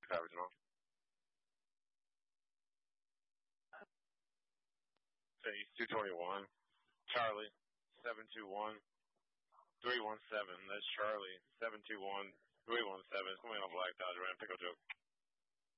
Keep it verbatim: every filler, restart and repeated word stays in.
Original. Say two twenty-one. Charlie, seven two one, three one seven. That's Charlie, seven two one, three one seven. Coming on Black Dodge Ram, pickle joke.